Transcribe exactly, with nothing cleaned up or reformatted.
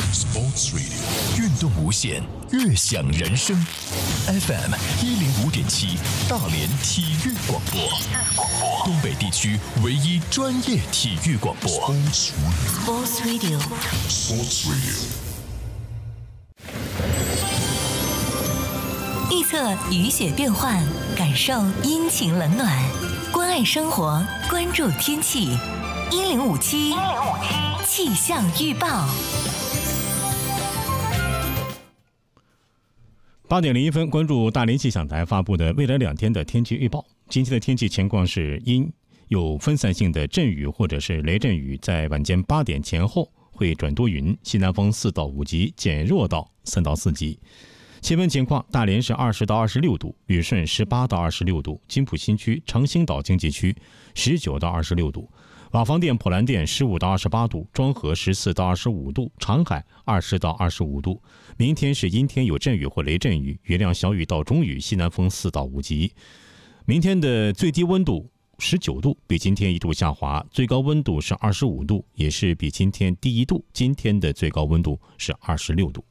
Sports Radio 运动无限，悦享人生。F M 一零五点七，大连体育广播，东北地区唯一专业体育广播。Sports Radio。Sports Radio。 预测雨雪变幻，感受阴晴冷暖，关爱生活，关注天气。一零五七，一零五七气象预报。 八点零一分，关注大连气象台发布的未来两天的天气预报。今天的天气情况是阴，有分散性的阵雨或者是雷阵雨，在晚间八点前后会转多云，西南风四到五级减弱到三到四级。气温情况，大连是二十到二十六度，旅顺十八到二十六度，金浦新区、长兴岛经济区十九到二十六度，瓦房店、普兰店十五到二十八度，庄河十四到二十五度，长海二十到二十五度。明天是阴天，有阵雨或雷阵雨，雨量小雨到中雨，西南风四到五级。明天的最低温度十九度，比今天一度下滑，最高温度是二十五度，也是比今天低一度。今天的最高温度是二十六度。